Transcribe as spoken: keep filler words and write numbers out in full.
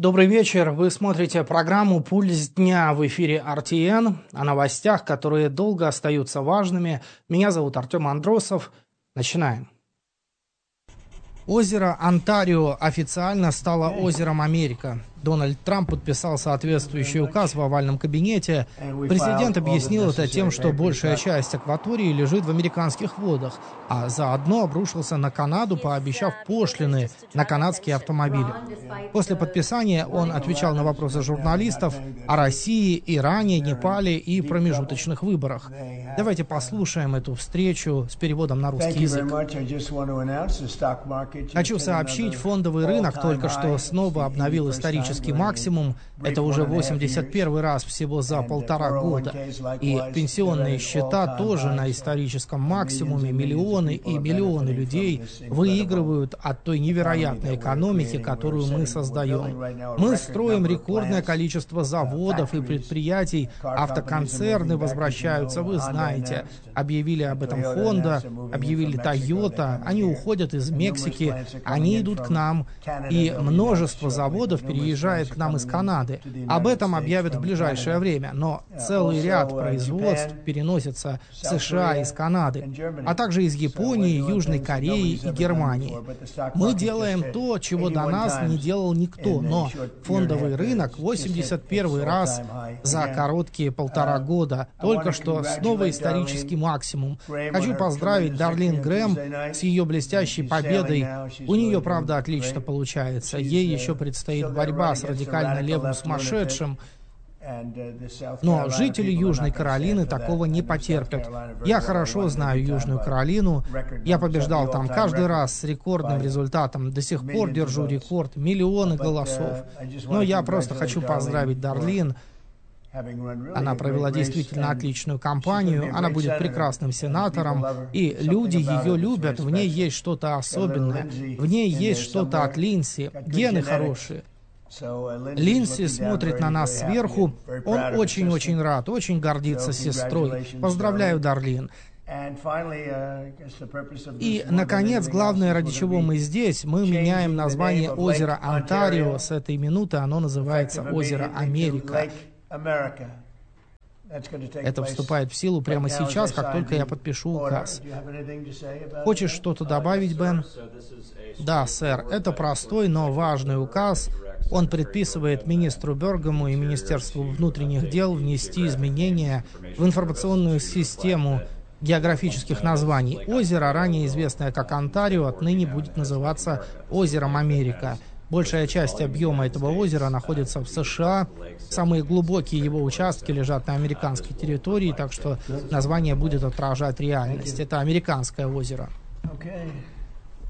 Добрый вечер. Вы смотрите программу «Пульс дня» в эфире эр ти эн о новостях, которые долго остаются важными. Меня зовут Артем Андросов. Начинаем. Озеро Онтарио официально стало озером Америка. Дональд Трамп подписал соответствующий указ в овальном кабинете. Президент объяснил это тем, что большая часть акватории лежит в американских водах, а заодно обрушился на Канаду, пообещав пошлины на канадские автомобили. После подписания он отвечал на вопросы журналистов о России, Иране, Непале и промежуточных выборах. Давайте послушаем эту встречу с переводом на русский язык. Хочу сообщить, фондовый рынок только что снова обновил исторический максимум. Это уже восемьдесят первый раз всего за полтора года. И пенсионные счета тоже на историческом максимуме. Миллионы и миллионы людей выигрывают от той невероятной экономики, которую мы создаем. Мы строим рекордное количество заводов и предприятий. Автоконцерны возвращаются, вы знаете. Объявили об этом Honda, объявили Toyota. Они уходят из Мексики, они идут к нам. И множество заводов переезжает к нам из Канады. Об этом объявят в ближайшее время, но целый ряд производств переносится в США из Канады, а также из Японии, Южной Кореи и Германии. Мы делаем то, чего до нас не делал никто, но фондовый рынок восемьдесят первый раз за короткие полтора года, только что снова исторический максимум. Хочу поздравить Дарлин Грэм с ее блестящей победой. У нее, правда, отлично получается. Ей еще предстоит борьба с радикально левым сумасшедшим. Но жители Южной Каролины такого не потерпят. Я хорошо знаю Южную Каролину. Я побеждал там каждый раз с рекордным результатом. До сих пор держу рекорд. Миллионы голосов. Но я просто хочу поздравить Дарлин. Она провела действительно отличную кампанию, она будет прекрасным сенатором, и люди ее любят, в ней есть что-то особенное, в ней есть что-то от Линдси, гены хорошие. Линдси смотрит на нас сверху, он очень-очень рад, очень гордится сестрой. Поздравляю, Дарлин. И, наконец, главное, ради чего мы здесь, мы меняем название озера Онтарио. С этой минуты оно называется озеро Америка. Это вступает в силу прямо сейчас, как только я подпишу указ. Хочешь что-то добавить, Бен? Да, сэр. Это простой, но важный указ. Он предписывает министру Бергому и Министерству внутренних дел внести изменения в информационную систему географических названий. Озеро, ранее известное как Онтарио, отныне будет называться озером Америка. Большая часть объема этого озера находится в США. Самые глубокие его участки лежат на американской территории, так что название будет отражать реальность. Это американское озеро.